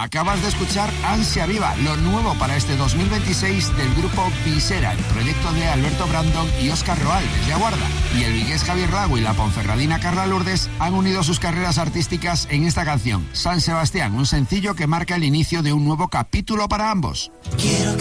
Acabas de escuchar Ansia Viva, lo nuevo para este 2026 del grupo Visera, el proyecto de Alberto Brandon y Óscar Roal desde Aguarda. Y el vigués Javier Lago y la ponferradina Carla Lourdes han unido sus carreras artísticas en esta canción, San Sebastián, un sencillo que marca el inicio de un nuevo capítulo para ambos. Quiero